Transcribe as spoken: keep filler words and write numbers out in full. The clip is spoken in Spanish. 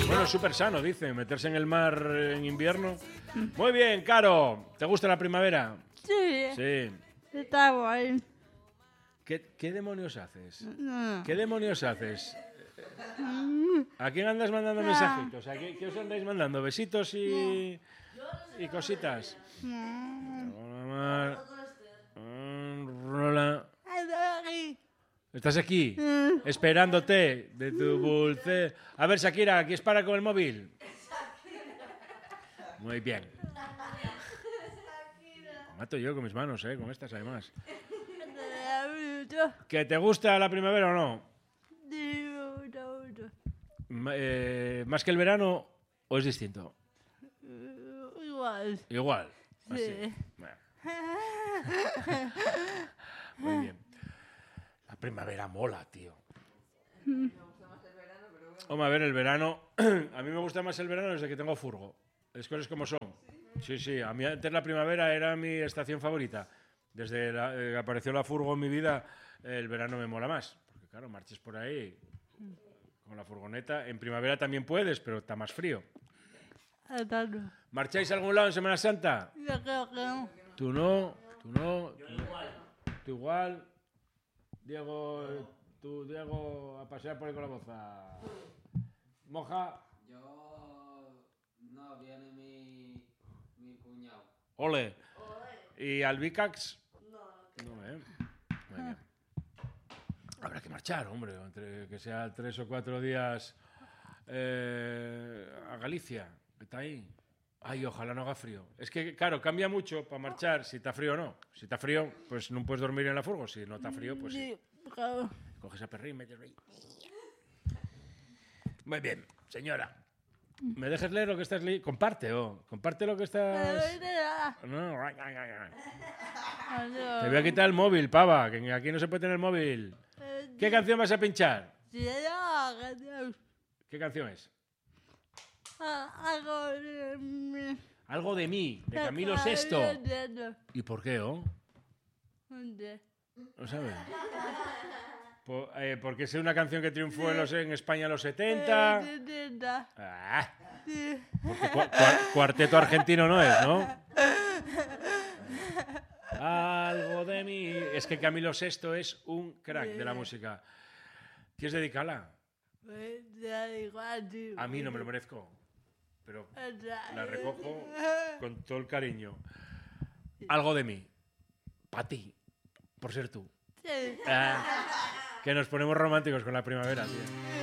Bueno, es súper sano, dice, meterse en el mar en invierno. Muy bien, Caro. ¿Te gusta la primavera? Sí. Sí. Está guay. ¿Qué, qué demonios haces? No. ¿Qué demonios haces? ¿A quién andas mandando mensajitos? ¿A qué, qué os andáis mandando? ¿Besitos y, y cositas? Rola. ¿Estás aquí? Esperándote de tu dulce... A ver, Shakira, ¿aquí es para con el móvil? Muy bien. Me mato yo con mis manos, ¿eh? Con estas, además. ¿Que te gusta la primavera o no? Ma- eh, ¿Más que el verano o es distinto? Igual. Igual. Así. Sí. Bueno. Muy bien. La primavera mola, tío. Hombre, a ver, el verano... A mí me gusta más el verano desde que tengo furgo. Las cosas como son. Sí, sí. A mí antes la primavera era mi estación favorita. Desde la- eh, que apareció la furgo en mi vida, el verano me mola más. Porque claro, marches por ahí con la furgoneta. En primavera también puedes, pero está más frío. Atando. ¿Marcháis a algún lado en Semana Santa? Yo creo que no. Tú no, tú no. Tú igual. Tú igual. Diego, tú, Diego, a pasear por ahí con la boza. Moja. Yo... No, viene mi... mi cuñado. Ole. ¿Y Albicax? No. No, ¿eh? Muy bien. Habrá que marchar, hombre, entre que sea tres o cuatro días eh, a Galicia, que está ahí. Ay, ojalá no haga frío. Es que, claro, cambia mucho para marchar si está frío o no. Si está frío, pues no puedes dormir en la furgo. Si no está frío, pues sí. Sí, claro. Coges a perrín, metes ahí. Muy bien, señora. ¿Me dejas leer lo que estás leyendo? Comparte, oh. Comparte lo que estás... No. Te voy a quitar el móvil, pava, que aquí no se puede tener el móvil. ¿Qué canción vas a pinchar? ¿Qué canción es? Algo de... Algo de mí, de Camilo Sesto. ¿Y por qué, oh? ¿No sabes? Por, eh, porque es una canción que triunfó en, los, en España en los setenta. Ah, porque cu- cua- cuarteto argentino no es, ¿no? Algo de mí. Es que Camilo Sesto es un crack de la música. ¿Quieres dedicarla? A mí no me lo merezco, pero la recojo con todo el cariño. Algo de mí. Para ti. Por ser tú. Ah, que nos ponemos románticos con la primavera, tío.